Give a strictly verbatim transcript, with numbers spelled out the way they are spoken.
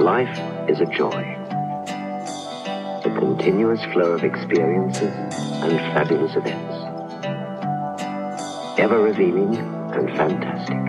life is a joy. A continuous flow of experiences and fabulous events. Ever revealing and fantastic.